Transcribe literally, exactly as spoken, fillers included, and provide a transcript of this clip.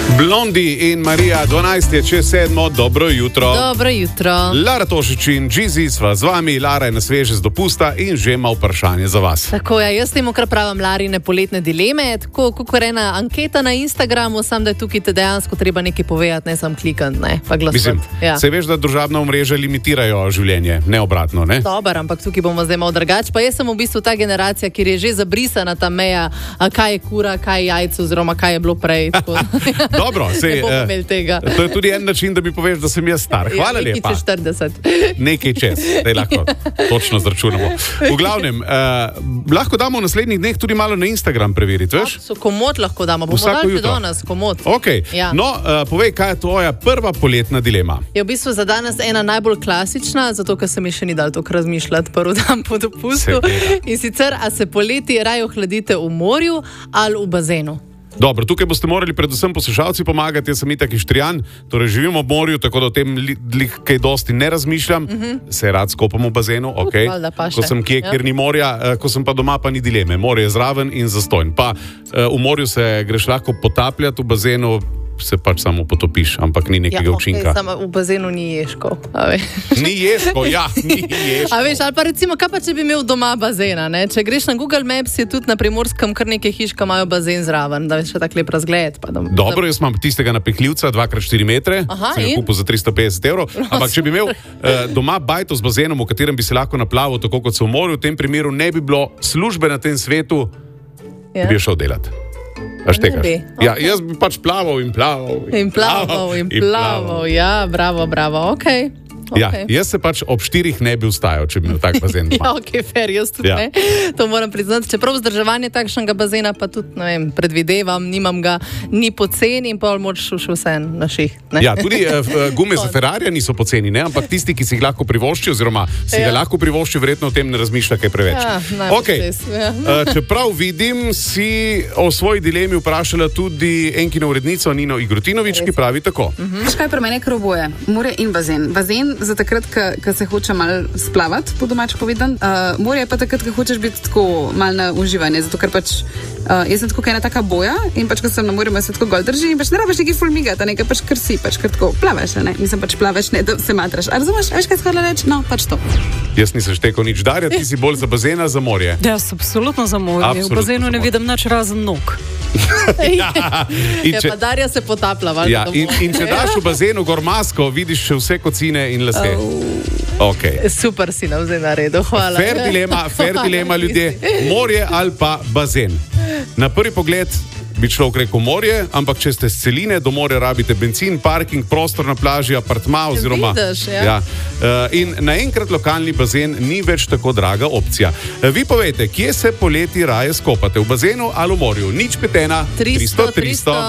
Blondi in Marija, dvanajst je čez sedmo, dobro jutro. Dobro jutro. Lara Tošič in Džizi sva z vami, Lara je na sveže z dopusta in že ima vprašanje za vas. Tako je, jaz temu kar pravim Larine poletne dileme, tako kot ena anketa na Instagramu, sam da je tukaj te dejansko treba nekaj povedati, ne sam klikati, ne, pa glasovati. Mislim, ja. Se veš, da družabna omrežja limitirajo življenje, ne obratno, ne? Dobar, ampak tukaj bomo zdaj malo drugače, pa jaz sem v bistvu ta generacija, kjer je že zabrisana ta meja, a kaj je kura, kaj je jajce, oziroma kaj je bilo prej. Dobro, sej, uh, to je tudi en način, da mi poveš, da sem jaz star. Hvala ja, lepa. Nekaj čez štirideset. Nekaj čez, da lahko točno zračunamo. V glavnem, uh, lahko damo v naslednjih dneh tudi malo na Instagram preveriti, veš? So komod lahko damo, bomo dali do nas komod. Ok, ja. No, uh, povej, kaj je tvoja prva poletna dilema? Je v bistvu za danes ena najbolj klasična, zato ker se mi še ni dal toliko razmišljati prvi dan po dopustu. In sicer, a se poleti raje ohladite v morju ali v bazenu? Dobro, tukaj boste morali predvsem poslušalci pomagati, jaz sem itak Ištrijan, torej živim ob morju, tako da o tem li, li, kaj dosti ne razmišljam, uh -huh. Se rad skopam v bazenu, ok, uh, ko sem kje, ja. Kjer ni morja, ko sem pa doma, pa ni dileme, morje je zraven in zastojn. Pa v morju se greš lahko potapljati, v bazenu se pač samo potopiš, ampak ni nekega ja, okay, učinka. Samo v bazenu ni ježko. Ni ježko, ja, ni ježko. A veš, ali pa recimo, kaj pa če bi imel doma bazena, ne? Če greš na Google Maps, je tudi na Primorskem kar nekaj hiš, ki imajo bazen zraven, da veš še tak lep razgled. Pa da, Dobro, da... jaz imam tistega napihljivca, dva krat štiri metre, Aha, sem ga kupil za tristo petdeset evrov, ampak če bi imel uh, doma bajto z bazenom, v katerem bi se lahko naplaval, tako kot se v morju, v tem primeru ne bi bilo službe na tem svetu, ja. Bi jo šel delati. Okay. Ja, jaz bi pač plaval in plaval. In plaval in plaval, in plaval. Ja, bravo, bravo, ok. Okay. Ja, jaz se pač ob štirih ne bi vstajal, če bi imel tak bazen. Ja, ok, fair, jaz tudi ja. Ne. To moram priznati. Čeprav vzdrževanje takšnega bazena pa tudi, ne vem, predvidevam, nimam ga ni poceni in pol moč še vse na ših. Ne? Ja, tudi uh, gume za Ferrarija niso poceni, ne? Ampak tisti, ki si jih lahko privošči, oziroma si ja. Ga lahko privošči, verjetno o tem ne razmišlja kaj preveč. Ja, okay. ja. uh, čeprav vidim, si o svoji dilemi vprašala tudi enkino urednico Nino Igrotinovič, ki pravi tako. Uh-huh. Kaj pri meni kroboje? More in bazen. Bazen za takrat, ko se hoče malo splavati, po domač povedan. Uh, morje pa takrat, ko hočeš biti tako malo na uživanje, zato ker pač uh, jaz sem tako ena taka boja in pač, ko sem na morju, me se tako gol drži in pač ne rabiš nekaj fulmigata, nekaj pač kar si, pač kar tako plavaš, ne? Mislim pač plavaš, ne, da se matraš. A razumeš, veš kaj shodila reči? No, pač to. Jaz nisem štekal nič, Darja, ti si bolj za bazena, za morje. Ja, sem absolutno za morje. Absolutno v bazenu ne vidim nič razen nog. ja, ja, če, pa Darja se potapla, valjda. Ja, in, in če daš v bazenu gor masko, vidiš še vse kocine in lase. Oh. Okay. Super si nam zdaj naredil, hvala. Fair dilema, fair dilema ljudje, morje ali pa bazen. Na prvi pogled bi človek rekel morje, ampak če ste s celine, do morja rabite bencin, parking, prostor na plaži, apartma oziroma... Vidiš, ja. Ja. Uh, in naenkrat lokalni bazen ni več tako draga opcija. Uh, vi povejte, kje se poleti raje skopate, v bazenu ali v morju? Nič petena, tristo, tristo.